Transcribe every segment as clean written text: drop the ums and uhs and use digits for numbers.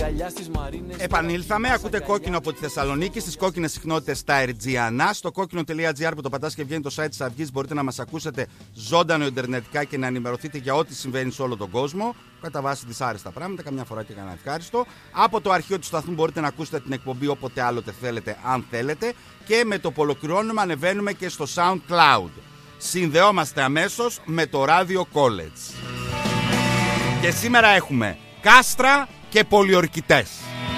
Επανήλθαμε, ακούτε Κόκκινο από τη Θεσσαλονίκη, στις κόκκινες συχνότητες στα Ερτζιανά. Στο κόκκινο.gr που το πατάς και βγαίνει το site της Αυγής μπορείτε να μας ακούσετε ζωντανό ιντερνετικά και να ενημερωθείτε για ό,τι συμβαίνει σε όλο τον κόσμο. Κατά βάση δυσάρεστα πράγματα, καμιά φορά και κανένα ευχάριστο. Από το αρχείο του σταθμού μπορείτε να ακούσετε την εκπομπή όποτε άλλοτε θέλετε, αν θέλετε. Και με το που ολοκληρώνουμε ανεβαίνουμε και στο SoundCloud. Συνδεόμαστε αμέσως με το Radio College. Και σήμερα έχουμε κάστρα και πολιορκητές.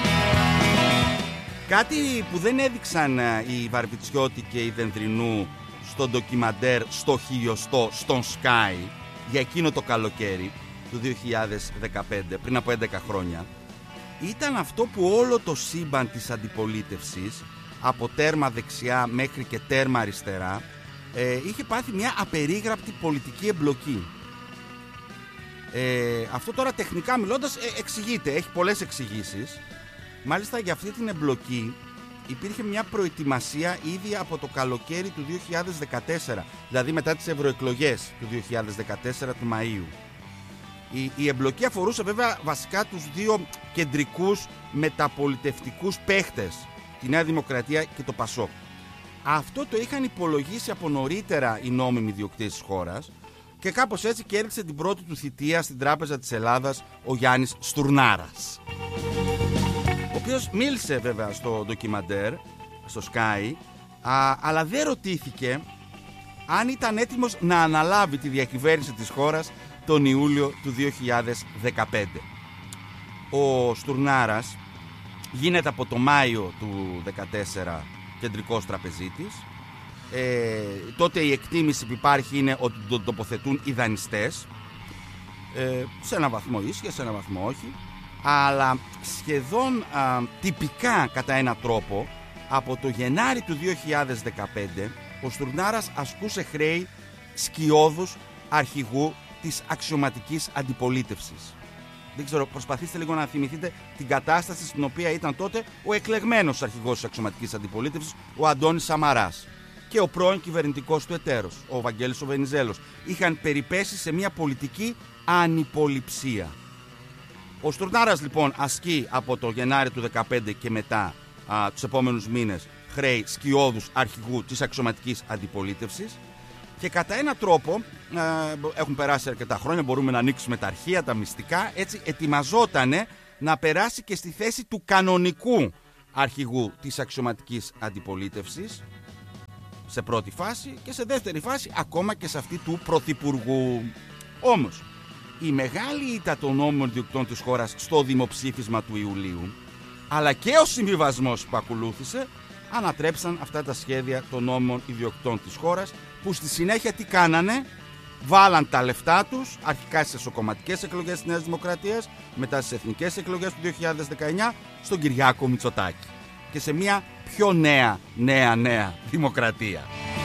Κάτι που δεν έδειξαν οι Βαρβιτσιώτη και οι Δενδρινού στο ντοκιμαντέρ στο χιλιοστό στον Sky για εκείνο το καλοκαίρι του 2015, πριν από 11 χρόνια, ήταν αυτό που όλο το σύμπαν της αντιπολίτευσης, από τέρμα δεξιά μέχρι και τέρμα αριστερά, είχε πάθει μια απερίγραπτη πολιτική εμπλοκή. Αυτό τώρα τεχνικά μιλώντας εξηγείται, έχει πολλές εξηγήσεις. Μάλιστα για αυτή την εμπλοκή υπήρχε μια προετοιμασία ήδη από το καλοκαίρι του 2014, δηλαδή μετά τις ευρωεκλογές του 2014 του Μαΐου. Η εμπλοκή αφορούσε βέβαια βασικά τους δύο κεντρικούς μεταπολιτευτικούς παίχτες, τη Νέα Δημοκρατία και το ΠΑΣΟΚ. Αυτό το είχαν υπολογίσει από νωρίτερα οι νόμιμοι ιδιοκτήτες της χώρας και κάπως έτσι κέρδισε την πρώτη του θητεία στην Τράπεζα της Ελλάδας ο Γιάννης Στουρνάρας, ο οποίος μίλησε βέβαια στο ντοκιμαντέρ, στο Sky, αλλά δεν ρωτήθηκε αν ήταν έτοιμος να αναλάβει τη διακυβέρνηση της χώρας τον Ιούλιο του 2015. Ο Στουρνάρας γίνεται από το Μάιο του 2014 κεντρικός τραπεζίτης. Τότε η εκτίμηση που υπάρχει είναι ότι τον τοποθετούν οι δανειστές. Σε ένα βαθμό ίσχυε, σε ένα βαθμό όχι. Αλλά σχεδόν τυπικά κατά έναν τρόπο από το Γενάρη του 2015 ο Στουρνάρας ασκούσε χρέη σκιώδους αρχηγού της αξιωματικής αντιπολίτευσης. Δεν ξέρω, προσπαθήστε λίγο να θυμηθείτε την κατάσταση στην οποία ήταν τότε ο εκλεγμένος αρχηγός της αξιωματικής αντιπολίτευσης, ο Αντώνης Σαμαράς, και ο πρώην κυβερνητικός του εταίρος, ο Βαγγέλης ο Βενιζέλος. Είχαν περιπέσει σε μια πολιτική ανυποληψία. Ο Στουρνάρας λοιπόν ασκεί από το Γενάρη του 2015 και μετά τους επόμενους μήνες χρέη σκιώδους αρχηγού της αξιωματικής αντιπολίτευσης και κατά έναν τρόπο, έχουν περάσει αρκετά χρόνια, μπορούμε να ανοίξουμε τα αρχεία, τα μυστικά, έτσι ετοιμαζότανε να περάσει και στη θέση του κανονικού αρχηγού της αξιωματικής αντιπολίτευσης σε πρώτη φάση και σε δεύτερη φάση ακόμα και σε αυτή του πρωθυπουργού. Όμως η μεγάλη ήττα των νόμιμων ιδιοκτητών της χώρας στο δημοψήφισμα του Ιουλίου, αλλά και ο συμβιβασμός που ακολούθησε, ανατρέψαν αυτά τα σχέδια των νόμιμων ιδιοκτητών της χώρας, που στη συνέχεια τι κάνανε? Βάλαν τα λεφτά τους αρχικά στις εσωκομματικές εκλογές της Νέας Δημοκρατίας, μετά στις εθνικές εκλογές του 2019 στον Κυριάκο Μητσοτάκη και σε μια πιο νέα δημοκρατία.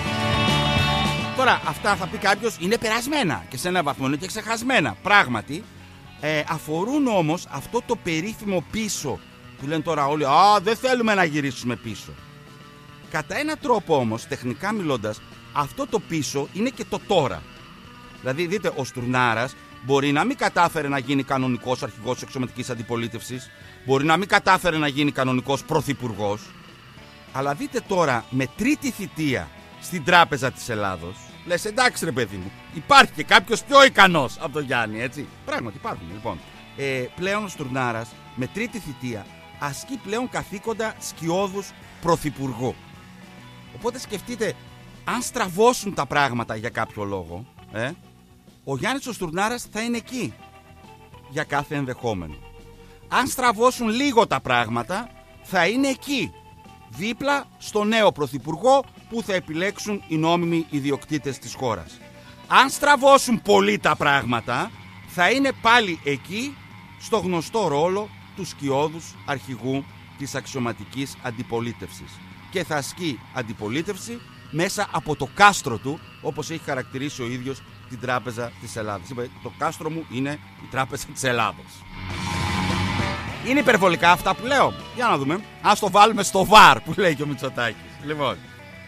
Τώρα αυτά θα πει κάποιος είναι περασμένα και σε ένα βαθμό είναι και ξεχασμένα. Πράγματι αφορούν όμως αυτό το περίφημο πίσω που λένε τώρα όλοι, δεν θέλουμε να γυρίσουμε πίσω. Κατά έναν τρόπο όμως, τεχνικά μιλώντας, αυτό το πίσω είναι και το τώρα. Δηλαδή δείτε, ο Στουρνάρας μπορεί να μην κατάφερε να γίνει κανονικός αρχηγός της αξιωματικής αντιπολίτευσης, μπορεί να μην κατάφερε να γίνει κανονικός πρωθυπουργός, αλλά δείτε τώρα με τρίτη θητεία στην Τράπεζα της Ελλάδος, λες εντάξει ρε παιδί μου, υπάρχει και κάποιος πιο ικανός από τον Γιάννη, έτσι. Πράγματι υπάρχουν λοιπόν. Πλέον ο Στουρνάρας με τρίτη θητεία ασκεί πλέον καθήκοντα σκιώδους πρωθυπουργού. Οπότε σκεφτείτε, αν στραβώσουν τα πράγματα για κάποιο λόγο, ο Γιάννης ο Στουρνάρας θα είναι εκεί για κάθε ενδεχόμενο. Αν στραβώσουν λίγο τα πράγματα, θα είναι εκεί δίπλα στο νέο πρωθυπουργό που θα επιλέξουν οι νόμιμοι ιδιοκτήτες της χώρας. Αν στραβώσουν πολύ τα πράγματα, θα είναι πάλι εκεί στο γνωστό ρόλο του σκιώδους αρχηγού της αξιωματικής αντιπολίτευσης και θα ασκεί αντιπολίτευση μέσα από το κάστρο του, όπως έχει χαρακτηρίσει ο ίδιος την Τράπεζα της Ελλάδας. Είπε, το κάστρο μου είναι η Τράπεζα της Ελλάδας. Είναι υπερβολικά αυτά που λέω? Για να δούμε. Ας το βάλουμε στο βαρ που λέει και ο Μητσοτάκης. Λοιπόν,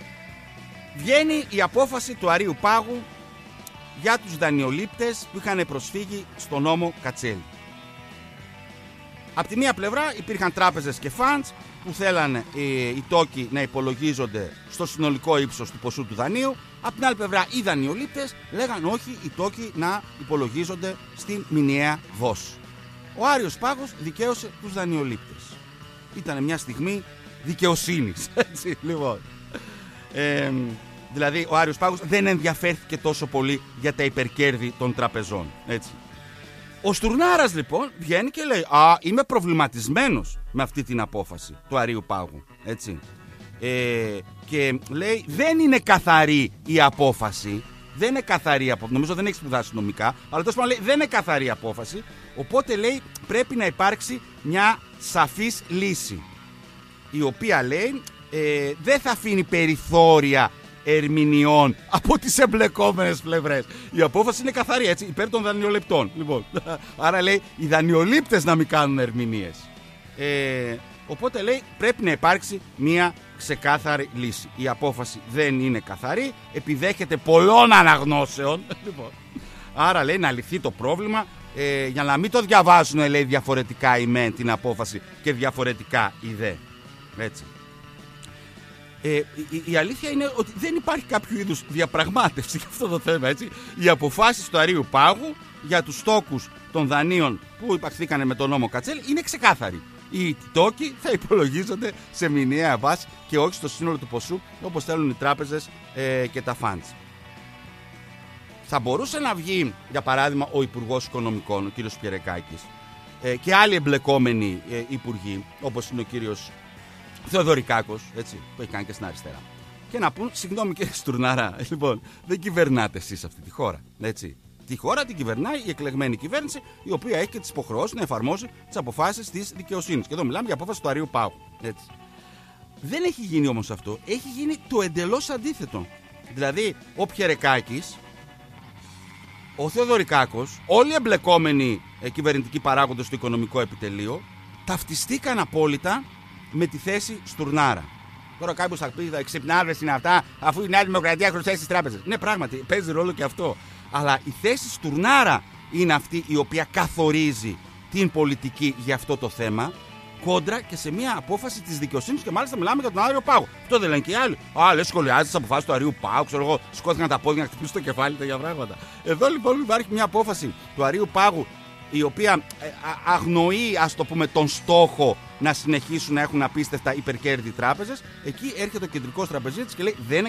βγαίνει η απόφαση του Αρείου Πάγου για τους δανειολήπτες που είχαν προσφύγει στο νόμο Κατσέλη. Απ' τη μία πλευρά υπήρχαν τράπεζες και funds που θέλανε οι τόκοι να υπολογίζονται στο συνολικό ύψος του ποσού του δανείου. Απ' την άλλη πλευρά οι δανειολήπτες λέγαν όχι, οι τόκοι να υπολογίζονται στην μηνιαία δόση. Ο Άριος Πάγος δικαίωσε τους δανειολήπτες. Ήταν μια στιγμή δικαιοσύνης. Έτσι, λοιπόν. Δηλαδή ο Άριος Πάγος δεν ενδιαφέρθηκε τόσο πολύ για τα υπερκέρδη των τραπεζών. Έτσι. Ο Στουρνάρας λοιπόν βγαίνει και λέει είμαι προβληματισμένος με αυτή την απόφαση του Αρείου Πάγου. Έτσι. Και λέει δεν είναι καθαρή η απόφαση. Δεν είναι καθαρή απόφαση. Νομίζω δεν έχει σπουδάσει νομικά. Αλλά τόσο λέει δεν είναι καθαρή η απόφαση. Οπότε λέει πρέπει να υπάρξει μια σαφής λύση. Η οποία λέει δεν θα αφήνει περιθώρια ερμηνεών από τις εμπλεκόμενες πλευρές. Η απόφαση είναι καθαρή, έτσι, υπέρ των δανειοληπτών. Λοιπόν, άρα λέει οι δανειολήπτες να μην κάνουν ερμηνείες. Οπότε λέει πρέπει να υπάρξει μια ξεκάθαρη λύση. Η απόφαση δεν είναι καθαρή, επιδέχεται πολλών αναγνώσεων. Λοιπόν, άρα λέει να λυθεί το πρόβλημα για να μην το διαβάζουν λέει διαφορετικά οι μεν την απόφαση και διαφορετικά οι δε. Έτσι. Η αλήθεια είναι ότι δεν υπάρχει κάποιο είδους διαπραγμάτευση για αυτό το θέμα. Έτσι. Οι αποφάσεις του Αρείου Πάγου για τους στόκους των δανείων που υπαχθήκανε με τον νόμο Κατσέλ είναι ξεκάθαροι. Οι τόκοι θα υπολογίζονται σε μηνιαία βάση και όχι στο σύνολο του ποσού όπως θέλουν οι τράπεζες και τα funds. Θα μπορούσε να βγει, για παράδειγμα, ο Υπουργός Οικονομικών, ο κύριος Πιερεκάκης, και άλλοι εμπλεκόμενοι υπουργοί, όπως είναι ο κύριος Θεοδωρικάκος, έτσι, που έχει κάνει και στην αριστερά. Και να πούν, συγγνώμη κύριε Στουρνάρα, λοιπόν, δεν κυβερνάτε εσείς αυτή τη χώρα. Έτσι. Τη χώρα την κυβερνάει η εκλεγμένη κυβέρνηση, η οποία έχει και τις υποχρεώσεις να εφαρμόζει τις αποφάσεις της δικαιοσύνης. Και εδώ μιλάμε για απόφαση του Αρείου Πάγου. Έτσι. Δεν έχει γίνει όμως αυτό, έχει γίνει το εντελώς αντίθετο. Δηλαδή, ο Πιερεκάκης, ο Θεοδωρικάκος, όλοι οι εμπλεκόμενοι κυβερνητικοί παράγοντες στο οικονομικό επιτελείο, ταυτιστήκαν απόλυτα με τη θέση Στουρνάρα. Τώρα κάποιος θα πει, ξυπνάδες είναι αυτά, αφού η Νέα Δημοκρατία χρωστάει στις τράπεζες. Ναι, πράγματι, παίζει ρόλο και αυτό. Αλλά η θέση Στουρνάρα είναι αυτή η οποία καθορίζει την πολιτική για αυτό το θέμα, κόντρα και σε μια απόφαση της δικαιοσύνης, και μάλιστα μιλάμε για τον Άριο Πάγο. Αυτό δεν λένε και οι άλλοι. Λες σχολιάζει τις αποφάσεις του Αρείου Πάγου, ξέρω εγώ, σηκώθηκαν τα πόδια να χτυπήσουν το κεφάλι τέτοια πράγματα. Εδώ λοιπόν υπάρχει μια απόφαση του Αρείου Πάγου, η οποία αγνοεί, ας το πούμε, τον στόχο να συνεχίσουν να έχουν απίστευτα υπερκέρδη τράπεζες. Εκεί έρχεται ο κεντρικός τραπεζίτης και λέει δεν είναι